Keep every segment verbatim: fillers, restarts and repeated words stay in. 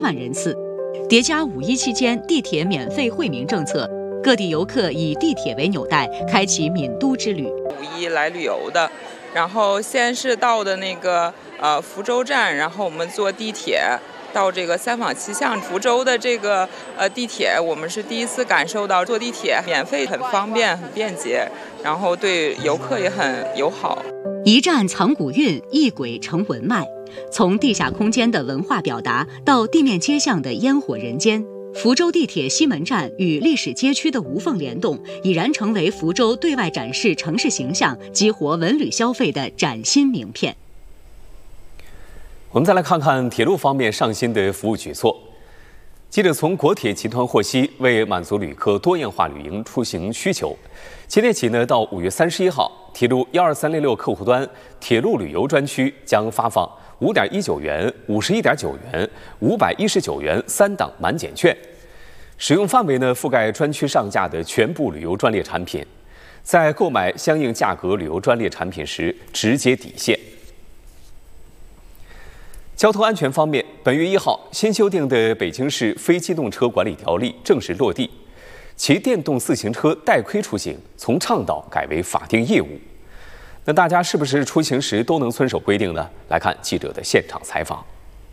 万人次。叠加五一期间地铁免费惠民政策，各地游客以地铁为纽带，开启闽都之旅。 五一来旅游的，然后先是到的那个呃福州站，然后我们坐地铁到这个三坊七巷。福州的这个呃地铁，我们是第一次感受到坐地铁免费，很方便、很便捷，然后对游客也很友好。 一站藏古韵，一轨成文脉。从地下空间的文化表达到地面街巷的烟火人间，福州地铁西门站与历史街区的无缝联动，已然成为福州对外展示城市形象、激活文旅消费的崭新名片。 我们再来看看铁路方面上新的服务举措。记者从国铁集团获悉，为满足旅客多样化旅行出行需求，今天起呢，到五月三十一号，铁路一二三零六客户端铁路旅游专区将发放五点一九元、五十一点九元、五百一十九元三档满减券，使用范围呢覆盖专区上架的全部旅游专列产品，在购买相应价格旅游专列产品时直接抵现。交通安全方面，本月一号，新修订的《北京市非机动车管理条例》正式落地，骑电动自行车带盔出行从倡导改为法定业务。那大家是不是出行时都能遵守规定呢？来看记者的现场采访。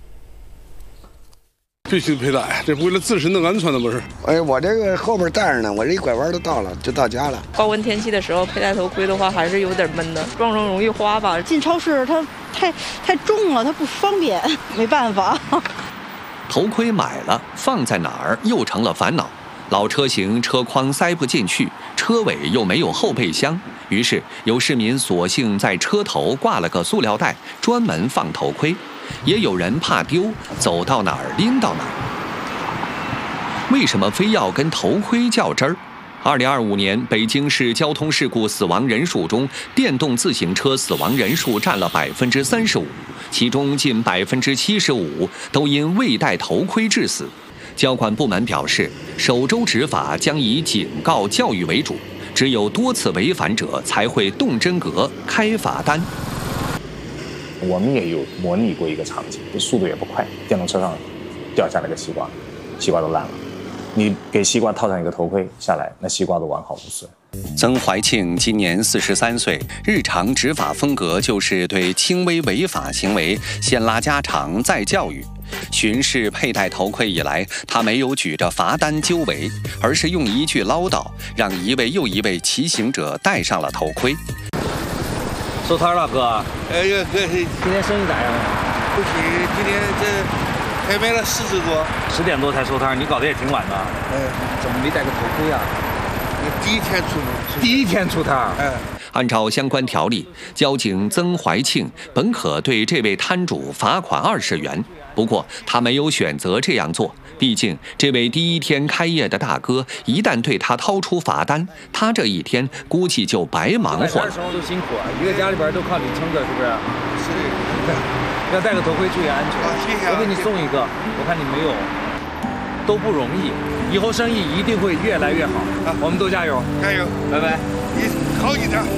必须佩戴，这为了自身的安全的不是？ 哎，我这个后边带着呢，我这一拐弯就到了，就到家了。 高温天气的时候佩戴头盔的话，还是有点闷的，撞上容易花吧。 进超市它太太重了，它不方便，没办法。 头盔买了，放在哪儿又成了烦恼。老车型车筐塞不进去，车尾又没有后备箱，于是有市民索性在车头挂了个塑料袋，专门放头盔。也有人怕丢，走到哪儿拎到哪儿。为什么非要跟头盔较真儿？二零二五年北京市交通事故死亡人数中，电动自行车死亡人数占了百分之三十五，其中近百分之七十五都因未戴头盔致死。交管部门表示，首周执法将以警告教育为主，只有多次违反者才会动真格开罚单。 我们也有模拟过一个场景，这速度也不快，电动车上掉下来个西瓜，西瓜都烂了。你给西瓜套上一个头盔下来，那西瓜都完好无损。 曾怀庆今年四十三岁，日常执法风格就是对轻微违法行为先拉家常再教育。巡视佩戴头盔以来，他没有举着罚单纠违，而是用一句唠叨，让一位又一位骑行者戴上了头盔。 收摊了，哥。 哎呀，哥，今天生意咋样？ 不行，今天这才卖了四十多。 十点多才收摊，你搞得也挺晚的。 哎， 怎么没戴个头盔啊？ 你第一天出门， 第一天出摊。 哎。 按照相关条例，交警曾怀庆本可对这位摊主罚款二十元，不过他没有选择这样做。毕竟，这位第一天开业的大哥，一旦对他掏出罚单，他这一天估计就白忙活了。 生活都辛苦啊，一个家里边都靠你撑着，是不是？ 是。 要戴个头盔，注意安全。 啊，谢谢啊。 我给你送一个，我看你没有，都不容易。以后生意一定会越来越好。啊，我们都加油！ 加油！ 拜拜。 你好一点。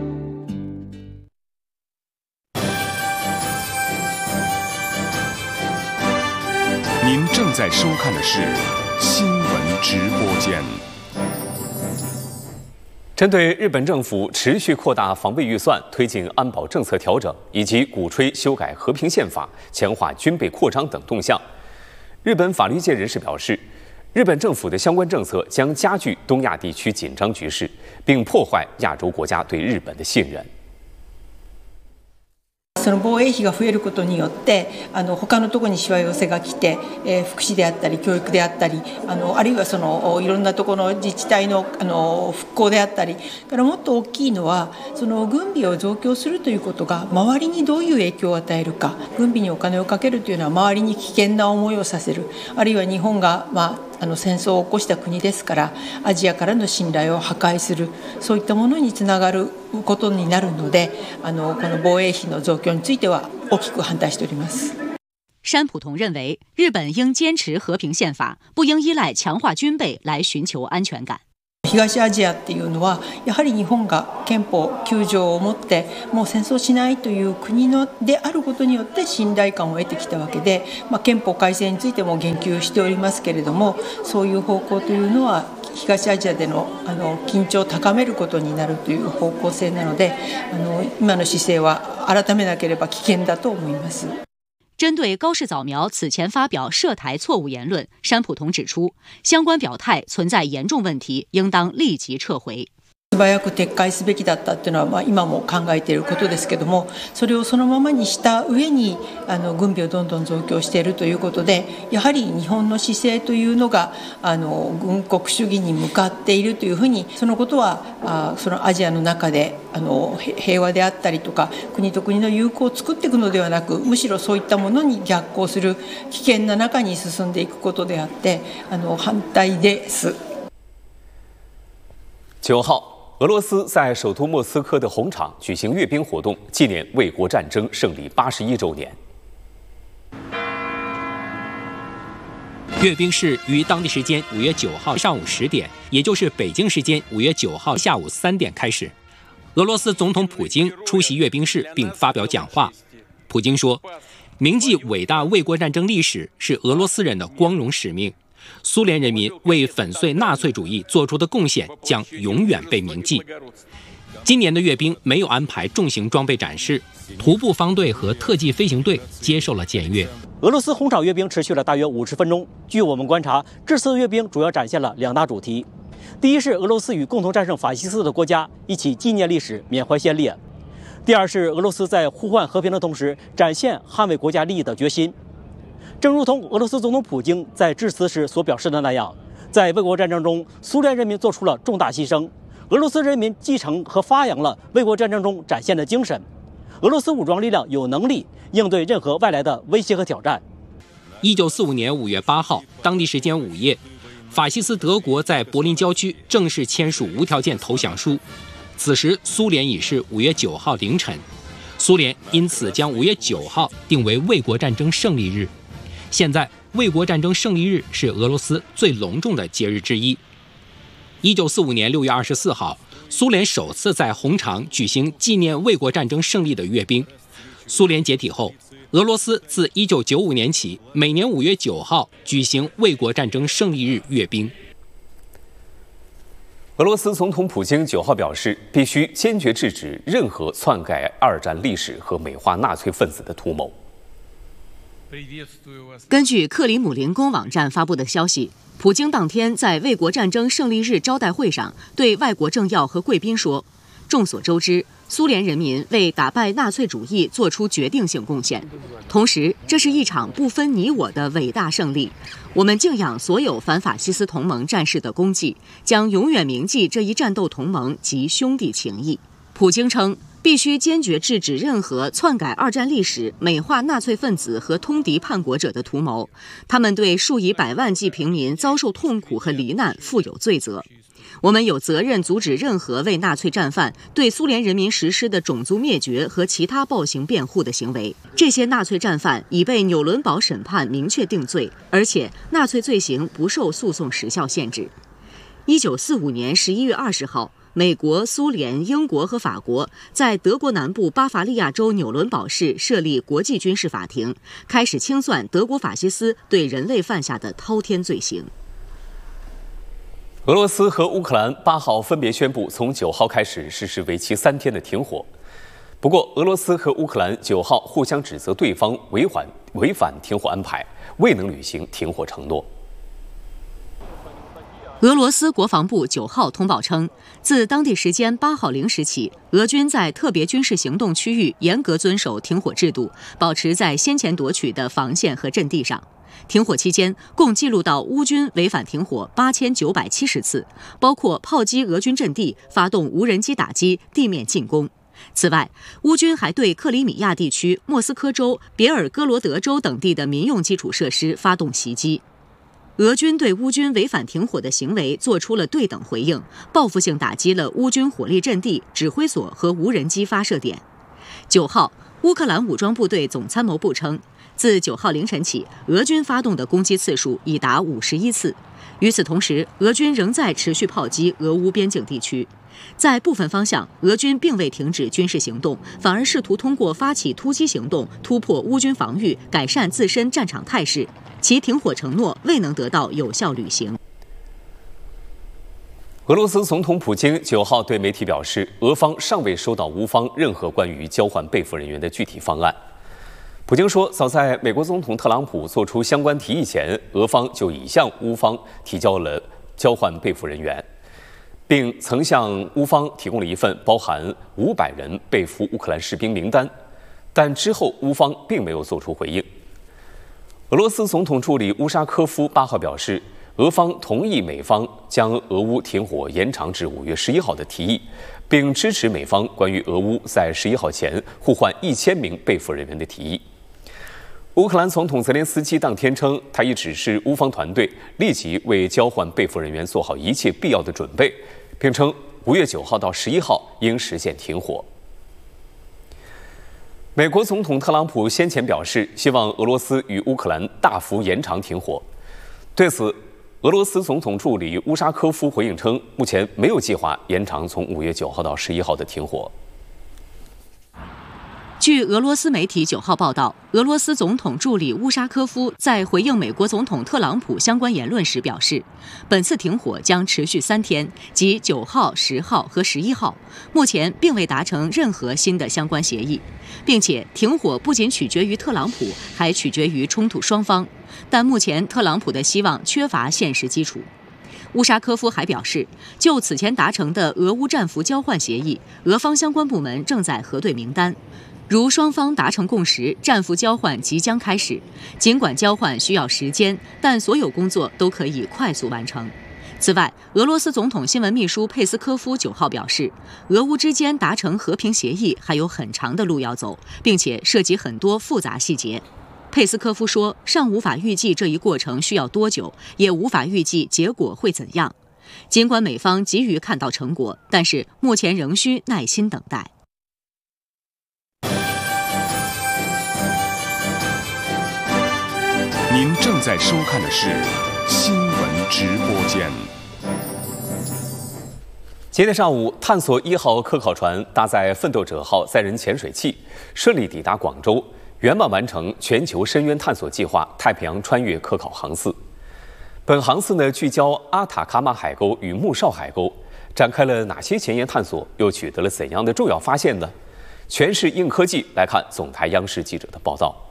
您正在收看的是新闻直播间。 针对日本政府持续扩大防备预算、推进安保政策调整，以及鼓吹修改和平宪法、强化军备扩张等动向，日本法律界人士表示，日本政府的相关政策将加剧东亚地区紧张局势，并破坏亚洲国家对日本的信任。 その防衛費が増えることによってあの他のところにしわ寄せが来て、えー、福祉であったり教育であったりあのあるいはそのいろんなところの自治体のあの復興であったりからもっと大きいのはその軍備を増強するということが周りにどういう影響を与えるか。軍備にお金をかけるというのは周りに危険な思いをさせる。あるいは日本が、まあ、あの戦争を起こした国ですからアジアからの信頼を破壊する、そういったものにつながることになるので、あのこの防衛費の増強については大きく反対しております。 山浦同认为，日本应坚持和平宪法，不应依赖强化军备来寻求安全感。 東アジアっていうのはやはり日本が憲法きゅう条を持ってもう戦争しないという国のであることによって信頼感を得てきたわけで、まあ、憲法改正についても言及しておりますけれども、そういう方向というのは東アジアで の, あの緊張を高めることになるという方向性なので、あの今の姿勢は改めなければ危険だと思います。 针对高市早苗此前发表涉台错误言论，山浦同指出，相关表态存在严重问题，应当立即撤回。 素早く撤回すべきだったっていうのは、まあ、今も考えていることですけども、それをそのままにした上にあの軍備をどんどん増強しているということで、やはり日本の姿勢というのがあの軍国主義に向かっているというふうに、そのことはあそのアジアの中であの平和であったりとか国と国の友好を作っていくのではなく、むしろそういったものに逆行する危険な中に進んでいくことであって、あの反対です。 九号。俄罗斯在首都莫斯科的红场举行阅兵活动，纪念卫国战争胜利八十一周年。 阅兵式于当地时间五月九号上午十点，也就是北京时间五月九号下午三点开始。俄罗斯总统普京出席阅兵式并发表讲话。普京说：“铭记伟大卫国战争历史是俄罗斯人的光荣使命。苏联人民为粉碎纳粹主义做出的贡献将永远被铭记。”今年的阅兵没有安排重型装备展示，徒步方队和特技飞行队接受了检阅。 俄罗斯红场阅兵持续了大约五十分钟。据我们观察，这次阅兵主要展现了两大主题：第一是俄罗斯与共同战胜法西斯的国家一起纪念历史、缅怀先烈；第二是俄罗斯在呼唤和平的同时，展现捍卫国家利益的决心。正如同俄罗斯总统普京在致辞时所表示的那样，在卫国战争中，苏联人民做出了重大牺牲，俄罗斯人民继承和发扬了卫国战争中展现的精神。俄罗斯武装力量有能力应对任何外来的威胁和挑战。 一九四五年五月八号，当地时间午夜，法西斯德国在柏林郊区正式签署无条件投降书。此时，苏联已是五月九号凌晨，苏联因此将五月九号定为卫国战争胜利日。现在，卫国战争胜利日是俄罗斯最隆重的节日之一。一九四五年六月二十四号，苏联首次在红场举行纪念卫国战争胜利的阅兵。苏联解体后，俄罗斯自一九九五年起，每年五月九号举行卫国战争胜利日阅兵。 俄罗斯总统普京九号表示，必须坚决制止任何篡改二战历史和美化纳粹分子的图谋。 根据克里姆林宫网站发布的消息，普京当天在卫国战争胜利日招待会上对外国政要和贵宾说：“众所周知，苏联人民为打败纳粹主义做出决定性贡献，同时这是一场不分你我的伟大胜利。我们敬仰所有反法西斯同盟战士的功绩，将永远铭记这一战斗同盟及兄弟情谊。”普京称，必须坚决制止任何篡改二战历史、美化纳粹分子和通敌叛国者的图谋，他们对数以百万计平民遭受痛苦和罹难负有罪责。我们有责任阻止任何为纳粹战犯对苏联人民实施的种族灭绝和其他暴行辩护的行为。这些纳粹战犯已被纽伦堡审判明确定罪，而且纳粹罪行不受诉讼时效限制。一九四五年十一月二十号，美国、苏联、英国和法国在德国南部巴伐利亚州纽伦堡市设立国际军事法庭，开始清算德国法西斯对人类犯下的滔天罪行。 俄罗斯和乌克兰八号分别宣布，从九号开始实施为期三天的停火。不过，俄罗斯和乌克兰九号互相指责对方违反违反停火安排，未能履行停火承诺。 俄罗斯国防部九号通报称，自当地时间八号零时起，俄军在特别军事行动区域严格遵守停火制度，保持在先前夺取的防线和阵地上。停火期间，共记录到乌军违反停火八千九百七十次，包括炮击俄军阵地、发动无人机打击、地面进攻。此外，乌军还对克里米亚地区、莫斯科州、别尔哥罗德州等地的民用基础设施发动袭击。俄军对乌军违反停火的行为做出了对等回应，报复性打击了乌军火力阵地、指挥所和无人机发射点。九号，乌克兰武装部队总参谋部称， 自九号凌晨起，俄军发动的攻击次数已达五十一次。与此同时，俄军仍在持续炮击俄乌边境地区。在部分方向，俄军并未停止军事行动，反而试图通过发起突击行动突破乌军防御，改善自身战场态势。其停火承诺未能得到有效履行。 俄罗斯总统普京九号对媒体表示，俄方尚未收到乌方任何关于交换被俘人员的具体方案。普京说，早在美国总统特朗普做出相关提议前，俄方就已向乌方提交了交换被俘人员，并曾向乌方提供了一份包含五百人被俘乌克兰士兵名单，但之后乌方并没有做出回应。俄罗斯总统助理乌沙科夫八号表示，俄方同意美方将俄乌停火延长至五月十一号的提议，并支持美方关于俄乌在十一号前互换一千名被俘人员的提议。乌克兰总统泽连斯基当天称，他已指示乌方团队立即为交换被俘人员做好一切必要的准备，并称五月九号到十一号应实现停火。美国总统特朗普先前表示，希望俄罗斯与乌克兰大幅延长停火。对此，俄罗斯总统助理乌沙科夫回应称，目前没有计划延长从五月九号到十一号的停火。 据俄罗斯媒体九号报道，俄罗斯总统助理乌沙科夫在回应美国总统特朗普相关言论时表示，本次停火将持续三天，即九号、十号和十一号，目前并未达成任何新的相关协议，并且停火不仅取决于特朗普，还取决于冲突双方。但目前特朗普的希望缺乏现实基础。乌沙科夫还表示，就此前达成的俄乌战俘交换协议，俄方相关部门正在核对名单。如双方达成共识，战俘交换即将开始。尽管交换需要时间，但所有工作都可以快速完成。此外，俄罗斯总统新闻秘书佩斯科夫九号表示，俄乌之间达成和平协议还有很长的路要走，并且涉及很多复杂细节。佩斯科夫说，尚无法预计这一过程需要多久，也无法预计结果会怎样。尽管美方急于看到成果，但是目前仍需耐心等待。 您正在收看的是新闻直播间。 今天上午，探索一号科考船搭载奋斗者号载人潜水器，顺利抵达广州，圆满完成全球深渊探索计划太平洋穿越科考航次。本航次呢，聚焦阿塔卡马海沟与穆绍海沟，展开了哪些前沿探索，又取得了怎样的重要发现呢？全是硬科技，来看总台央视记者的报道。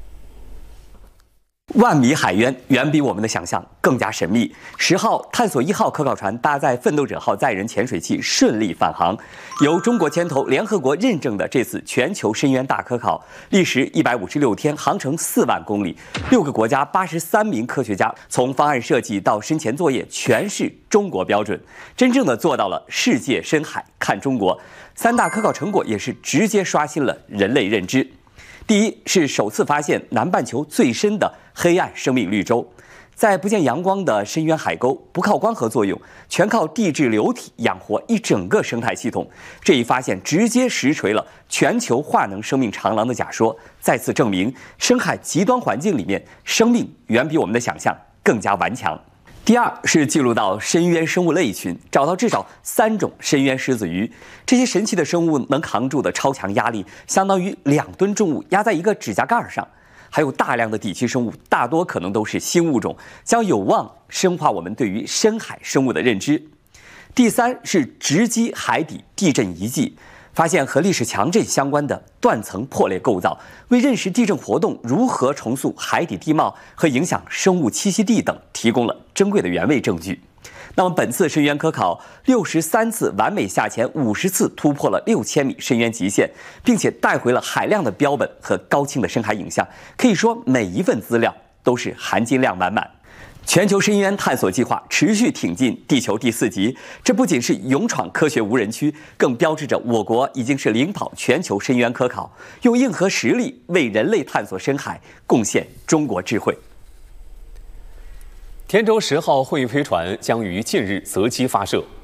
万米海渊远比我们的想象更加神秘。十号探索一号科考船搭载奋斗者号载人潜水器顺利返航，由中国牵头、联合国认证的这次全球深渊大科考，历时一百五十六天，航程四万公里，六个国家八十三名科学家，从方案设计到深潜作业全是中国标准，真正的做到了世界深海看中国。三大科考成果也是直接刷新了人类认知。第一是首次发现南半球最深的黑暗生命绿洲，在不见阳光的深渊海沟，不靠光合作用，全靠地质流体养活一整个生态系统。这一发现直接实锤了全球化能生命长廊的假说，再次证明深海极端环境里面生命远比我们的想象更加顽强。第二是记录到深渊生物类群，找到至少三种深渊狮子鱼。这些神奇的生物能扛住的超强压力，相当于两吨重物压在一个指甲盖上。还有大量的底栖生物，大多可能都是新物种，将有望深化我们对于深海生物的认知。第三是直击海底地震遗迹，发现和历史强震相关的断层破裂构造，为认识地震活动如何重塑海底地貌和影响生物栖息地等提供了珍贵的原位证据。那么本次深渊科考六十三次完美下潜，五十次突破了六千米深渊极限，并且带回了海量的标本和高清的深海影像，可以说每一份资料都是含金量满满。全球深渊探索计划持续挺进地球第四级，这不仅是勇闯科学无人区，更标志着我国已经是领跑全球深渊科考，用硬核实力为人类探索深海贡献中国智慧。 天舟十号货运飞船将于近日择机发射。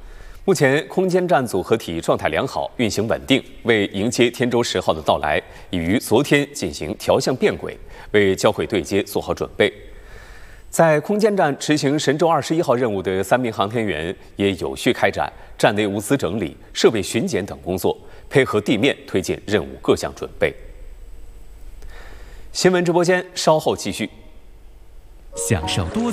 目前空间站组合体状态良好，运行稳定，为迎接天舟十号的到来，已于昨天进行调向变轨，为交会对接做好准备。在空间站执行神舟二十一号任务的三名航天员也有序开展站内物资整理、设备巡检等工作，配合地面推进任务各项准备。新闻直播间稍后继续， 享受多。